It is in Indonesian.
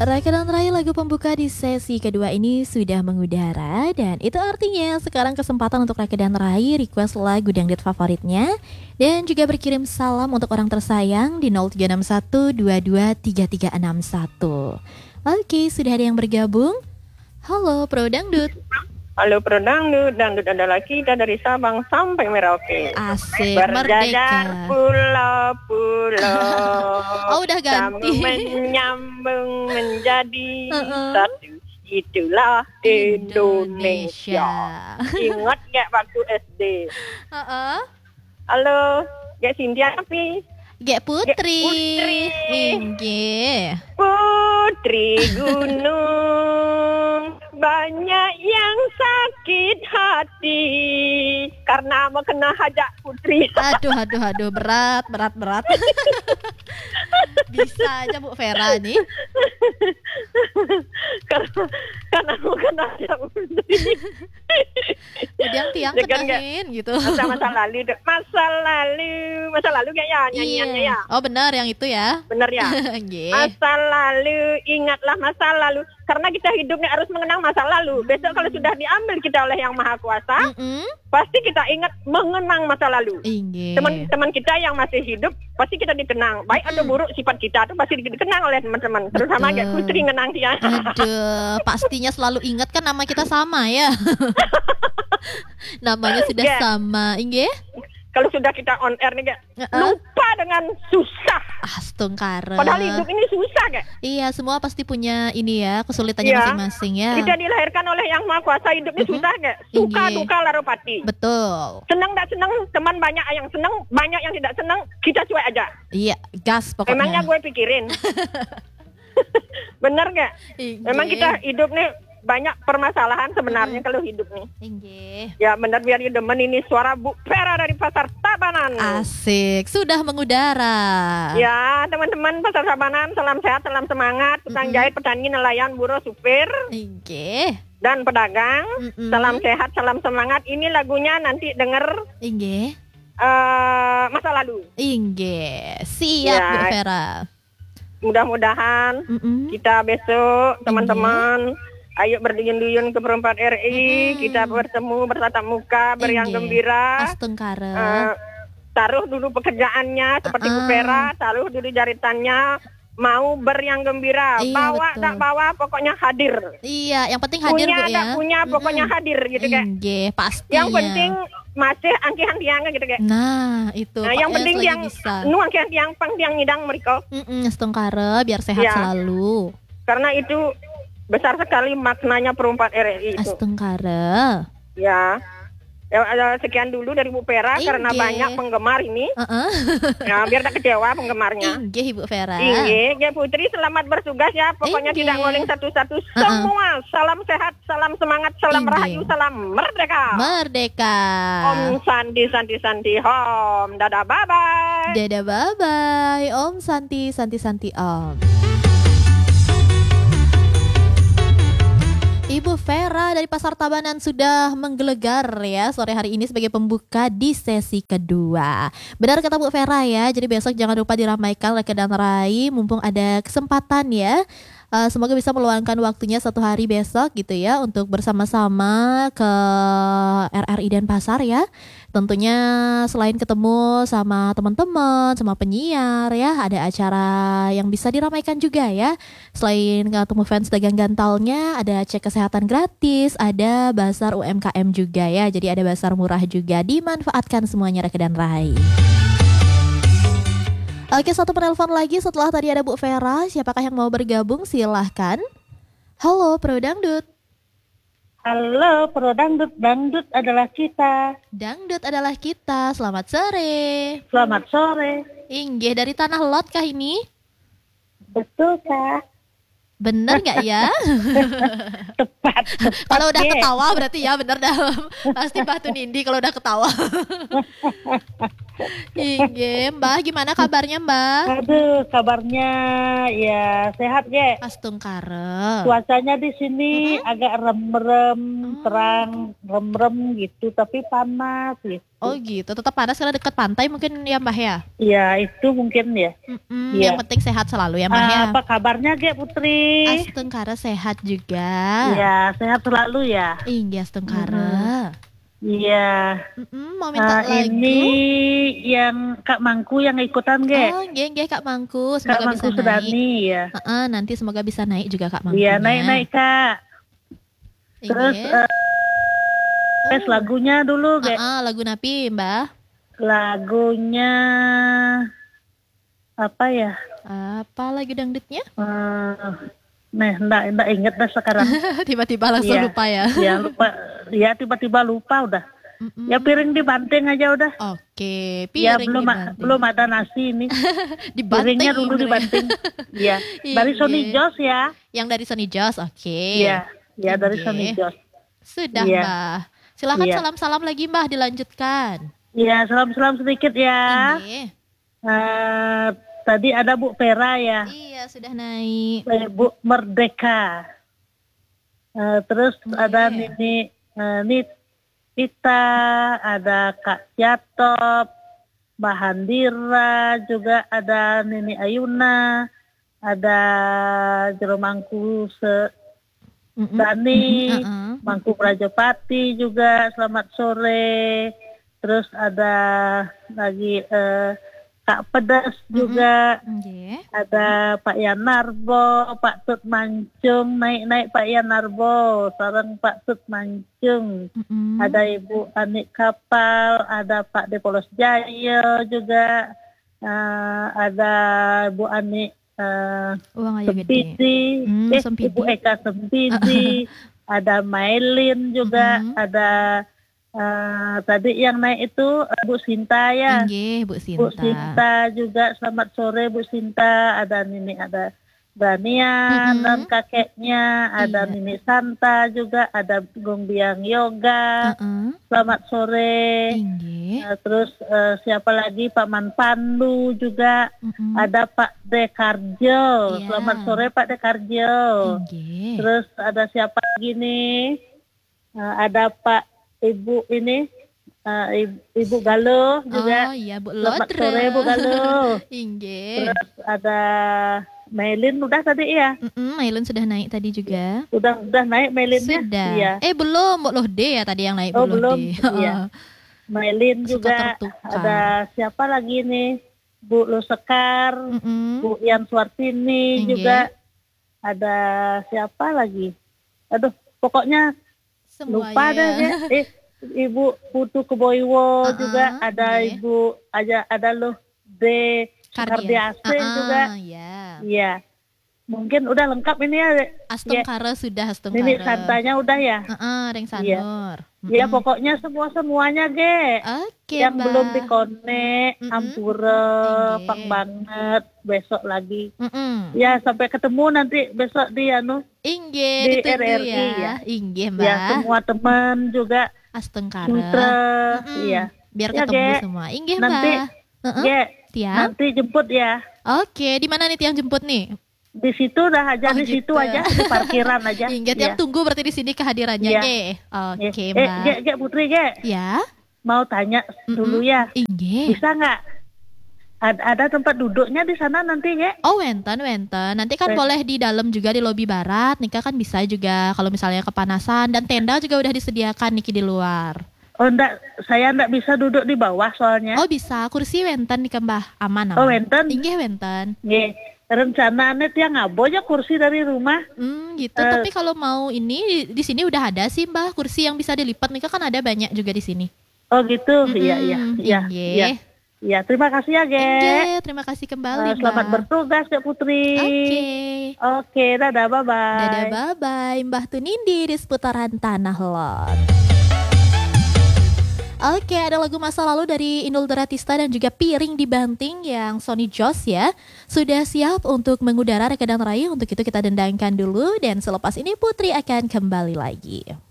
Rakanan Rai lagu pembuka di sesi kedua ini sudah mengudara. Dan itu artinya sekarang kesempatan untuk Rakanan Rai request lagu dangdut favoritnya. Dan juga berkirim salam untuk orang tersayang di 0361223361. Oke, sudah ada yang bergabung. Halo Pro Dangdut. Halo Pro Dangdut, Dangdut adalah kita dari Sabang sampai Merauke. Asik, berjajar merdeka. pulau-pulau. Oh, udah ganti. Menyambung menjadi satu. Itulah Indonesia. Ingat gak waktu SD? Halo, gak Cynthia tapi? Gak Putri. Inggih. Putri gunung, banyak yang sakit hati karena mau kena hajak putri. Aduh, berat. Bisa aja Bu Vera nih. karena mau kena hajak putri. Jadi tiang kenahin gitu. Masa lalu kayak ya nyanyiannya ya. Oh benar yang itu ya. Benar ya. Masa lalu, ingatlah masa lalu. Karena kita hidupnya harus mengenang masa lalu. Besok kalau sudah diambil kita oleh Yang Maha Kuasa, pasti kita ingat mengenang masa lalu. Teman-teman kita yang masih hidup pasti kita dikenang. Baik atau buruk sifat kita itu pasti dikenang oleh teman-teman. Terutama kayak Putri ngenang dia. Aduh, pastinya selalu ingat kan nama kita sama ya. Namanya sudah sama, Inggih. Kalau sudah kita on air nih lupa dengan susah. Astungkara. Padahal hidup ini susah gak? Iya, semua pasti punya ini ya, kesulitannya masing-masing ya. Kita dilahirkan oleh Yang Maha Kuasa, hidup ini susah gak? Suka duka larupati. Betul. Senang tak senang, teman banyak yang senang, banyak yang tidak senang, kita cuek aja. Iya, gas pokoknya. Emangnya gue pikirin. Bener gak? Memang kita hidup nih banyak permasalahan sebenarnya kalau hidup nih. Ya benar, biar demen ini suara Bu Vera dari Pasar Tabanan. Asik, sudah mengudara. Ya teman-teman Pasar Tabanan, salam sehat, salam semangat. Tukang jahit, petani, nelayan, buruh, supir, dan pedagang. Salam sehat, salam semangat. Ini lagunya nanti denger masa lalu. Siap Bu Vera. Mudah-mudahan kita besok teman-teman ayo berduyun-duyun ke Perempat RI, kita bertemu bertatap muka, beriang gembira. Astungkara. Taruh dulu pekerjaannya seperti Bu Vera, taruh dulu jaritannya, mau beriang gembira. Bawa tak bawa pokoknya hadir. Iya, yang penting hadir Bu ya. Punya tak punya pokoknya hadir gitu kan. Pastinya. Yang penting masih angkihan tiang gitu kan. Nah, itu. Yang penting yang angkihan tiang pang tiang ngidang mereka. Astungkara biar sehat selalu. Karena itu besar sekali maknanya Perempat RI itu. Astungkara. Ya, sekian dulu dari Bu Vera karena banyak penggemar ini. Nah, biar tak kecewa penggemarnya. Ibu Vera. Ya Putri, selamat bertugas ya. Pokoknya tidak ngoling satu-satu. Semua salam sehat, salam semangat, salam rahayu, salam merdeka. Merdeka. Om Santi Santi Santi Om. Dadah bye bye. Dadah bye bye. Om Santi Santi Santi Om. Ibu Vera dari Pasar Tabanan sudah menggelegar ya sore hari ini sebagai pembuka di sesi kedua. Benar kata Bu Vera ya, jadi besok jangan lupa diramaikan Rakanan Rai mumpung ada kesempatan ya. Semoga bisa meluangkan waktunya satu hari besok gitu ya untuk bersama-sama ke RRI Denpasar ya. Tentunya selain ketemu sama teman-teman, sama penyiar ya, ada acara yang bisa diramaikan juga ya. Selain ketemu fans dagang gantalnya, ada cek kesehatan gratis, ada bazar UMKM juga ya. Jadi ada bazar murah juga, dimanfaatkan semuanya Rakanan Rai. Oke, satu penelpon lagi setelah tadi ada Bu Vera. Siapakah yang mau bergabung? Silahkan. Halo Pro Dangdut. Halo Pro Dangdut, dangdut adalah kita. Dangdut adalah kita. Selamat sore. Selamat sore. Inggih, dari Tanah Lot kah ini? Betul kah? Bener gak ya? Tepat. Kalau udah ketawa berarti ya bener dah. Pasti Mbak Tunindi kalau udah ketawa. Iya, Mbak, gimana kabarnya Mbak? Aduh, kabarnya ya sehat ya. Astungkara. Cuacanya di sini agak rem-rem, terang, rem-rem gitu, tapi panas gitu. Oh gitu, tetap panas karena dekat pantai mungkin ya Mbah ya? Iya, itu mungkin ya. Yang penting sehat selalu ya Mbah ya. Apa kabarnya Ge Putri? Astengkara sehat juga. Iya, sehat selalu ya. Iya Astengkara. Iya. Mau minta lagu? Ini yang Kak Mangku yang ikutan Ge. Oh nggih Kak Mangku, Kak semoga Mangku bisa Sedani naik. ya. Nanti semoga bisa naik juga Kak Mangku. Iya, naik Kak. Terus lagunya dulu Ge. Lagu napi Mbah? Lagunya apa ya? Apa lagu dangdutnya? Enggak inget dah sekarang. Tiba-tiba langsung lupa ya. Iya, lupa. Ya tiba-tiba lupa udah. Ya piring dibanting aja udah. Oke, ya piring belum ada nasi ini. Piringnya dulu dibanting. Iya. Dari Sony Jos ya. Yang dari Sony Jos, oke. Iya, dari Sony Jos. Sudah Mbah. Silakan salam-salam lagi Mbah, dilanjutkan. Iya, salam-salam sedikit ya. Tadi ada Bu Vera ya. Iya, sudah naik. Bu Merdeka. Terus ada Nini Nita, ada Kak Jatop, Mbak Handira, juga ada Nini Ayuna, ada Jeromangku Dani, Mangku Prajapati juga, selamat sore. Terus ada lagi Kak Pedas juga, ada Pak Yanarbo, Pak Tut Mancung, naik Pak Yanarbo, sarang Pak Tut Mancung, ada Ibu Anik Kapal, ada Pak Depolos Jaya juga, ada Ibu Anik Sempidi, Ibu Eka Sempidi, ada Mailin juga, ada tadi yang naik itu Bu Sinta ya. Bu Sinta. Bu Sinta juga, selamat sore Bu Sinta. Ada Nini, ada Danian dan kakeknya, ada Nini Santa juga, ada Gung Biang Yoga. Selamat sore. Terus siapa lagi? Pak Man Pandu juga. Ada Pak Dekarjo. Selamat sore Pak Dekarjo. Terus ada siapa lagi nih? Ada Pak Ibu ini, Ibu Galuh juga. Oh iya, Bu Selamat Lodra. sore Bu Galuh. Terus ada Mailin udah tadi ya? Mailin sudah naik tadi juga. Udah naik Mailinnya? Sudah. Iya. Belum, Bu Lohde ya tadi yang naik. Oh belum. Iya. Mailin juga. Ada siapa lagi nih? Bu Lusekar, Bu Ian Suartini juga. Ada siapa lagi? Aduh, pokoknya lupa deh ya. Ibu Putu Keboiwo juga, ada Ibu ada loh D Kardiase juga. Iya. Mungkin udah lengkap ini ya. Astengkara sudah, Astengkara. Ini santanya udah ya. Reng Sanur. Ya pokoknya semuanya Ge. Oke, yang belum dikonek, Ampura, Pang banget, besok lagi. Ya sampai ketemu nanti besok di di RRI ya. Mbak. Ya semua teman juga. Astengkara. Iya. Biar ketemu semua. Mbak. Nanti nanti jemput ya. Oke, di mana nih Tiang jemput nih? Di situ dah aja, di situ aja, di parkiran aja. Tiang tunggu berarti di sini kehadirannya, Ge. Oke, Mbak. Ge Putri, Ge. Ya. Mau tanya dulu ya. Bisa nggak? Ada tempat duduknya di sana nanti, Ge? Oh, wenten. Nanti kan boleh di dalam juga di lobi barat. Nikah kan bisa juga kalau misalnya kepanasan, dan tenda juga udah disediakan Niki di luar. Oh enggak, saya enggak bisa duduk di bawah soalnya. Oh bisa, kursi wenten nih Mbah, aman. Oh wenten? Inggih wenten. Nggih, rencananya tiang ngabonya kursi dari rumah. Gitu, tapi kalau mau ini di sini udah ada sih Mbah, kursi yang bisa dilipat nih kan ada banyak juga di sini. Oh gitu, iya. Iya, terima kasih ya Ge. Terima kasih kembali Selamat bertugas ya Putri. Oke, dadah, bye-bye. Dadah, bye-bye. Mbah Tunindi di seputaran Tanah Lot. Oke, ada lagu masa lalu dari Inul Daratista dan juga Piring Dibanting yang Sony Jos ya. Sudah siap untuk mengudara Rekadang Raya. Untuk itu kita dendangkan dulu dan selepas ini Putri akan kembali lagi.